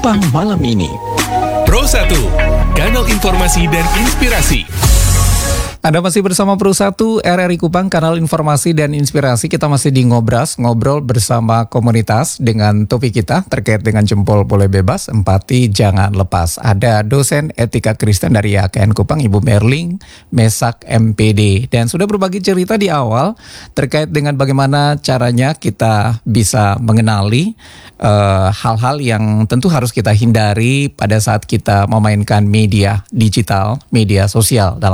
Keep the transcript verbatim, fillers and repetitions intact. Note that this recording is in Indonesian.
Kupang malam ini. Pro satu, kanal informasi dan inspirasi. Anda masih bersama Pro satu R R I Kupang, kanal informasi dan inspirasi. Kita masih di Ngobras, ngobrol bersama komunitas dengan topik kita terkait dengan jempol boleh bebas, empati jangan lepas. Ada dosen etika Kristen dari Y K N Kupang, Ibu Merling Mesak M P D. Dan sudah berbagi cerita di awal terkait dengan bagaimana caranya kita bisa mengenali uh, hal-hal yang tentu harus kita hindari pada saat kita memainkan media digital, media sosial.